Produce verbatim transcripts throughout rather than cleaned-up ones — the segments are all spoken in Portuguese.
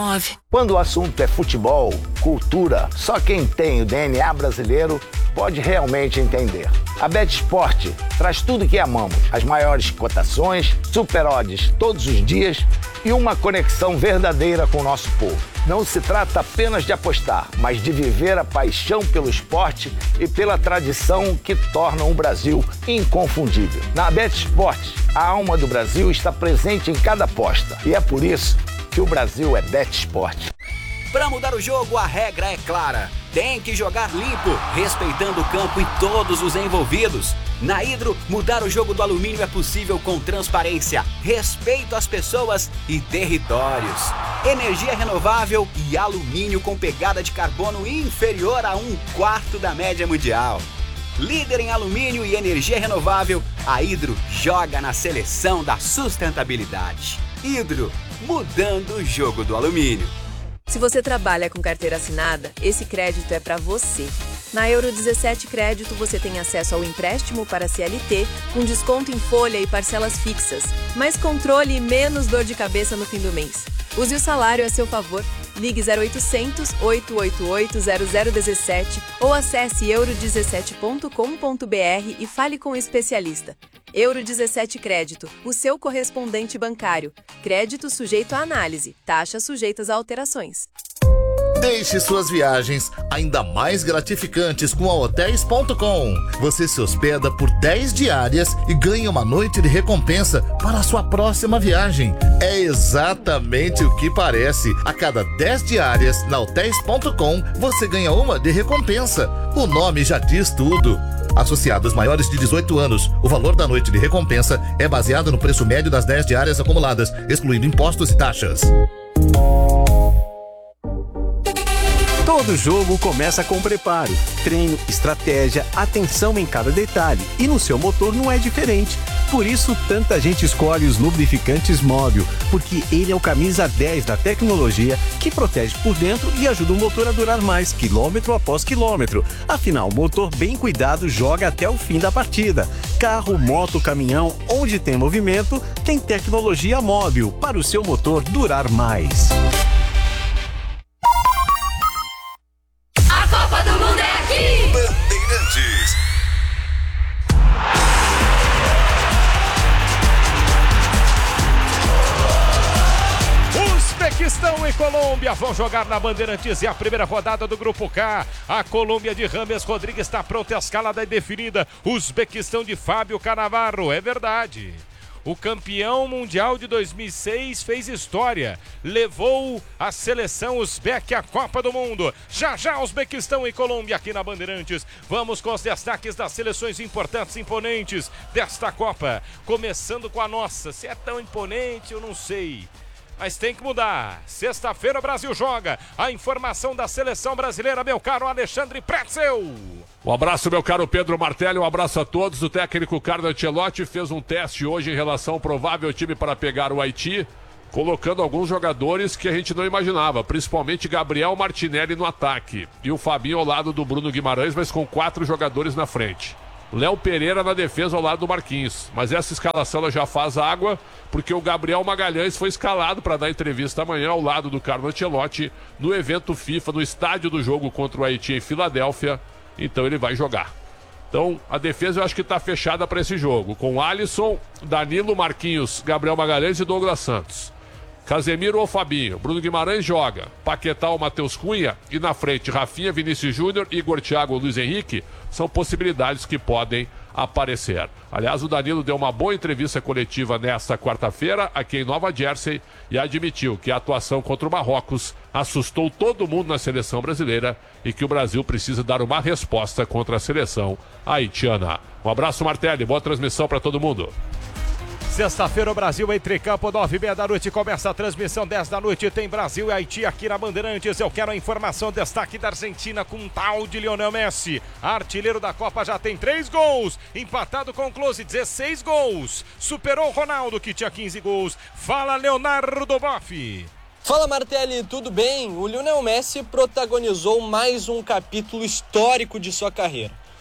Quando o assunto é futebol, cultura, só quem tem o D N A brasileiro pode realmente entender. A BetSport traz tudo que amamos, as maiores cotações, super odds todos os dias e uma conexão verdadeira com o nosso povo. Não se trata apenas de apostar, mas de viver a paixão pelo esporte e pela tradição que tornam o Brasil inconfundível. Na BetSport, a alma do Brasil está presente em cada aposta e é por isso que o Brasil é BetSport. Para mudar o jogo, a regra é clara. Tem que jogar limpo, respeitando o campo e todos os envolvidos. Na Hidro, mudar o jogo do alumínio é possível com transparência, respeito às pessoas e territórios. Energia renovável e alumínio com pegada de carbono inferior a um quarto da média mundial. Líder em alumínio e energia renovável, a Hidro joga na seleção da sustentabilidade. Hidro, mudando o jogo do alumínio. Se você trabalha com carteira assinada, esse crédito é para você. Na Euro dezessete Crédito você tem acesso ao empréstimo para C L T, com desconto em folha e parcelas fixas, mais controle e menos dor de cabeça no fim do mês. Use o salário a seu favor. Ligue zero oitocentos, oito oito oito, zero zero um sete ou acesse euro dezessete ponto com ponto br e fale com o especialista. Euro dezessete Crédito, o seu correspondente bancário. Crédito sujeito à análise, taxas sujeitas a alterações. Deixe suas viagens ainda mais gratificantes com a Hotéis ponto com. Você se hospeda por dez diárias e ganha uma noite de recompensa para a sua próxima viagem. É exatamente o que parece. A cada dez diárias na Hotéis ponto com, você ganha uma de recompensa. O nome já diz tudo. Associados maiores de dezoito anos, o valor da noite de recompensa é baseado no preço médio das dez diárias acumuladas, excluindo impostos e taxas. Todo jogo começa com preparo, treino, estratégia, atenção em cada detalhe. E no seu motor não é diferente. Por isso, tanta gente escolhe os lubrificantes Móbil, porque ele é o camisa dez da tecnologia que protege por dentro e ajuda o motor a durar mais, quilômetro após quilômetro. Afinal, o motor bem cuidado joga até o fim da partida. Carro, moto, caminhão, onde tem movimento, tem tecnologia Móbil para o seu motor durar mais. Uzbequistão e Colômbia vão jogar na Bandeirantes e a primeira rodada do Grupo K. A Colômbia de Rames Rodrigues está pronta, escalada e definida. Uzbequistão de Fábio Cannavaro, é verdade. O campeão mundial de dois mil e seis fez história, levou a seleção uzbeque à Copa do Mundo. Já já Uzbequistão e Colômbia aqui na Bandeirantes. Vamos com os destaques das seleções importantes e imponentes desta Copa. Começando com a nossa, se é tão imponente eu não sei. Mas tem que mudar. Sexta-feira o Brasil joga. A informação da seleção brasileira, meu caro Alexandre Pretzel. Um abraço, meu caro Pedro Martelli, um abraço a todos. O técnico Carlo Ancelotti fez um teste hoje em relação ao provável time para pegar o Haiti, colocando alguns jogadores que a gente não imaginava, principalmente Gabriel Martinelli no ataque e o Fabinho ao lado do Bruno Guimarães, mas com quatro jogadores na frente. Léo Pereira na defesa ao lado do Marquinhos. Mas essa escalação ela já faz água, porque o Gabriel Magalhães foi escalado para dar entrevista amanhã ao lado do Carlo Ancelotti no evento FIFA, no estádio do jogo contra o Haiti em Filadélfia. Então ele vai jogar. Então a defesa eu acho que está fechada para esse jogo, com Alisson, Danilo, Marquinhos, Gabriel Magalhães e Douglas Santos. Casemiro ou Fabinho, Bruno Guimarães joga, Paquetá ou Matheus Cunha e na frente Rafinha, Vinícius Júnior, Igor Thiago ou Luiz Henrique são possibilidades que podem aparecer. Aliás, o Danilo deu uma boa entrevista coletiva nesta quarta-feira aqui em Nova Jersey e admitiu que a atuação contra o Marrocos assustou todo mundo na seleção brasileira e que o Brasil precisa dar uma resposta contra a seleção haitiana. Um abraço, Martelli, boa transmissão para todo mundo. Sexta-feira o Brasil entre campo, nove e meia da noite, começa a transmissão, dez da noite, tem Brasil e Haiti aqui na Bandeirantes. Eu quero a informação, destaque da Argentina com um tal de Lionel Messi. Artilheiro da Copa já tem três gols, empatado com o Klose, dezesseis gols. Superou o Ronaldo, que tinha quinze gols. Fala, Leonardo Boff. Fala, Martelli, tudo bem? O Lionel Messi protagonizou mais um capítulo histórico de sua carreira.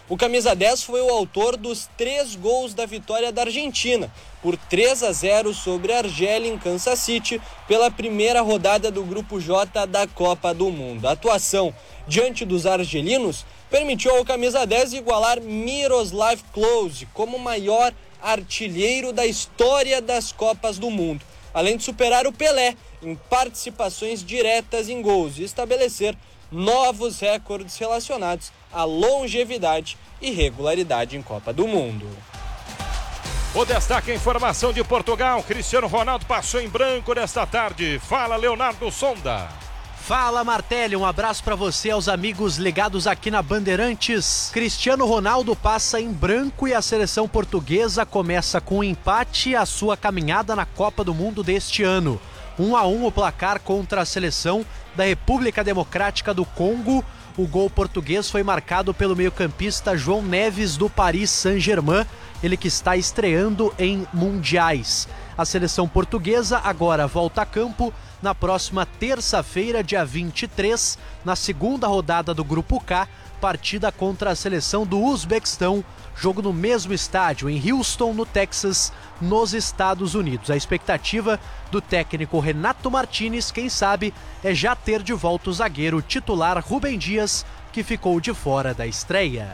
O camisa dez foi o autor dos três gols da vitória da Argentina, por três a zero sobre a Argélia em Kansas City, pela primeira rodada do Grupo J da Copa do Mundo. A atuação diante dos argelinos permitiu ao camisa dez igualar Miroslav Klose como o maior artilheiro da história das Copas do Mundo, além de superar o Pelé em participações diretas em gols e estabelecer novos recordes relacionados à longevidade e regularidade em Copa do Mundo. O destaque é a informação de Portugal. Cristiano Ronaldo passou em branco nesta tarde. Fala, Leonardo Sonda. Fala, Martelli, um abraço para você, aos amigos ligados aqui na Bandeirantes. Cristiano Ronaldo passa em branco e a seleção portuguesa começa com um empate a sua caminhada na Copa do Mundo deste ano. um a um o placar contra a seleção da República Democrática do Congo. O gol português foi marcado pelo meio-campista João Neves do Paris Saint-Germain, ele que está estreando em mundiais. A seleção portuguesa agora volta a campo na próxima terça-feira, dia vinte e três, na segunda rodada do Grupo K, partida contra a seleção do Uzbequistão, jogo no mesmo estádio, em Houston, no Texas, nos Estados Unidos. A expectativa do técnico Renato Martínez, quem sabe, é já ter de volta o zagueiro titular Rubem Dias, que ficou de fora da estreia.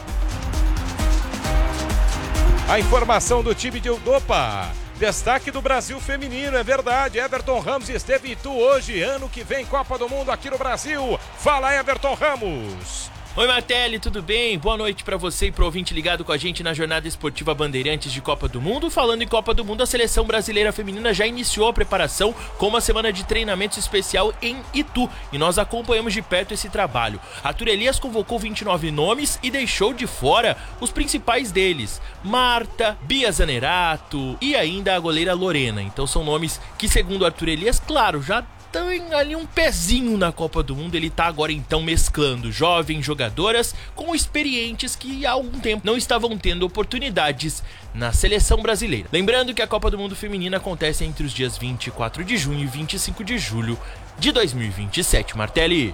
A informação do time de Udopa. Destaque do Brasil feminino, é verdade. Everton Ramos esteve em Itu hoje. Ano que vem, Copa do Mundo aqui no Brasil. Fala, Everton Ramos. Oi, Martelli, tudo bem? Boa noite pra você e pro ouvinte ligado com a gente na jornada esportiva Bandeirantes de Copa do Mundo. Falando em Copa do Mundo, a seleção brasileira feminina já iniciou a preparação com uma semana de treinamento especial em Itu e nós acompanhamos de perto esse trabalho. A Arthur Elias convocou vinte e nove nomes e deixou de fora os principais deles: Marta, Bia Zanerato e ainda a goleira Lorena. Então são nomes que, segundo Arthur Elias, claro, já tem ali um pezinho na Copa do Mundo. Ele tá agora então mesclando jovens jogadoras com experientes que há algum tempo não estavam tendo oportunidades na seleção brasileira. Lembrando que a Copa do Mundo Feminina acontece entre os dias vinte e quatro de junho e vinte e cinco de julho de dois mil e vinte e sete, Martelli.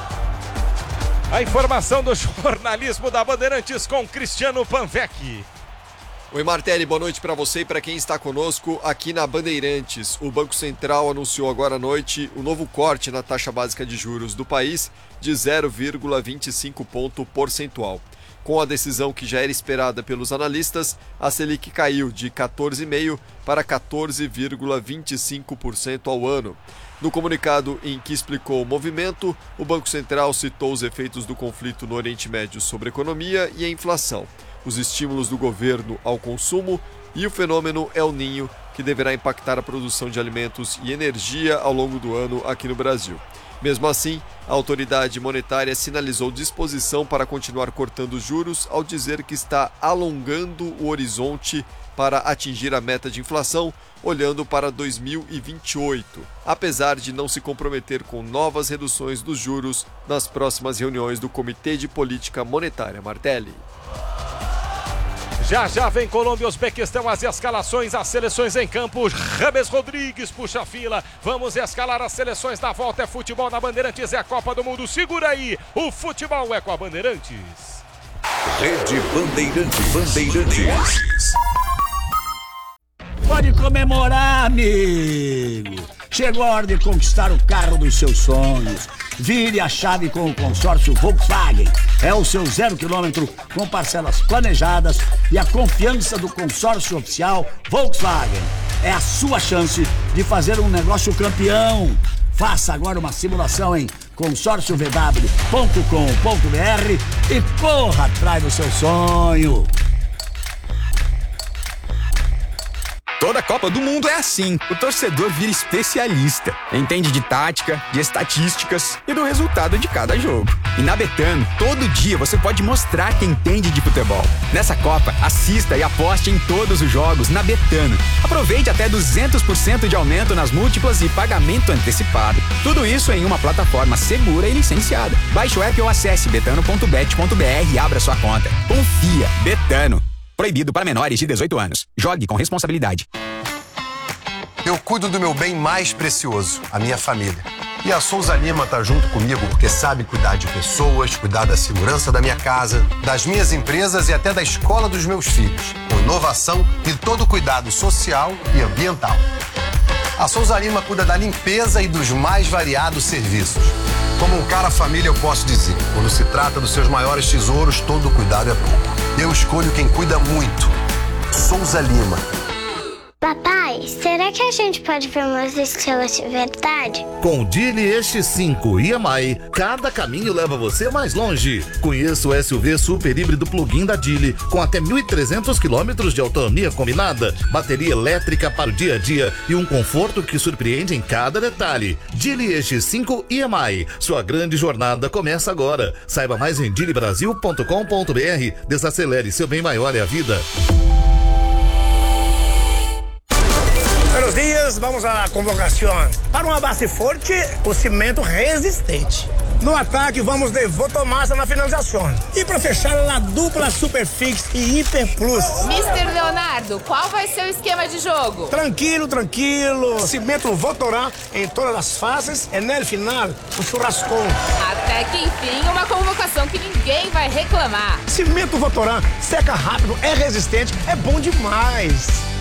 A informação do jornalismo da Bandeirantes com Cristiano Panvec. Oi, Martelli, boa noite para você e para quem está conosco aqui na Bandeirantes. O Banco Central anunciou agora à noite o novo corte na taxa básica de juros do país de zero vírgula vinte e cinco ponto percentual. Com a decisão que já era esperada pelos analistas, a Selic caiu de quatorze vírgula cinco por cento para quatorze vírgula vinte e cinco por cento ao ano. No comunicado em que explicou o movimento, o Banco Central citou os efeitos do conflito no Oriente Médio sobre a economia e a inflação, os estímulos do governo ao consumo e o fenômeno El Niño, que deverá impactar a produção de alimentos e energia ao longo do ano aqui no Brasil. Mesmo assim, a autoridade monetária sinalizou disposição para continuar cortando juros ao dizer que está alongando o horizonte para atingir a meta de inflação, olhando para dois mil e vinte e oito, apesar de não se comprometer com novas reduções dos juros nas próximas reuniões do Comitê de Política Monetária. Martelli. Já já vem Colômbia e Uzbequistão, as escalações, as seleções em campo. James Rodrigues puxa a fila. Vamos escalar as seleções da volta. É futebol na Bandeirantes, é a Copa do Mundo. Segura aí, o futebol é com a Bandeirantes. Rede Bandeirantes. Bandeirantes. Pode comemorar, amigo. Chegou a hora de conquistar o carro dos seus sonhos. Vire a chave com o consórcio Volkswagen. É o seu zero quilômetro com parcelas planejadas e a confiança do consórcio oficial Volkswagen. É a sua chance de fazer um negócio campeão. Faça agora uma simulação em consórcio v w ponto com ponto b r e corra atrás do seu sonho. Toda Copa do Mundo é assim. O torcedor vira especialista. Entende de tática, de estatísticas e do resultado de cada jogo. E na Betano, todo dia você pode mostrar que entende de futebol. Nessa Copa, assista e aposte em todos os jogos na Betano. Aproveite até duzentos por cento de aumento nas múltiplas e pagamento antecipado. Tudo isso em uma plataforma segura e licenciada. Baixe o app ou acesse betano ponto bet ponto b r e abra sua conta. Confia. Betano. Proibido para menores de dezoito anos. Jogue com responsabilidade. Eu cuido do meu bem mais precioso, a minha família. E a Souza Lima tá junto comigo porque sabe cuidar de pessoas, cuidar da segurança da minha casa, das minhas empresas e até da escola dos meus filhos, com inovação e todo o cuidado social e ambiental. A Souza Lima cuida da limpeza e dos mais variados serviços. Como um cara família, eu posso dizer, quando se trata dos seus maiores tesouros, todo cuidado é pouco. Eu escolho quem cuida muito. Souza Lima. Papai, será que a gente pode ver umas estrelas de verdade? Com o Dili X cinco I M I, cada caminho leva você mais longe. Conheça o S U V super híbrido plug-in da Dili, com até mil e trezentos quilômetros de autonomia combinada, bateria elétrica para o dia a dia e um conforto que surpreende em cada detalhe. Dili X cinco I M I, sua grande jornada começa agora. Saiba mais em dili brasil ponto com ponto b r. Desacelere, seu bem maior é a vida. Buenos dias, vamos à convocação. Para uma base forte, o cimento resistente. No ataque, vamos de Votomassa na finalização. E para fechar, a dupla Superfix e Hiper Plus. mister Leonardo, qual vai ser o esquema de jogo? Tranquilo, tranquilo. Cimento Votorã em todas as fases e no final, o churrascão. Até que enfim, uma convocação que ninguém vai reclamar. Cimento Votorã seca rápido, é resistente, é bom demais.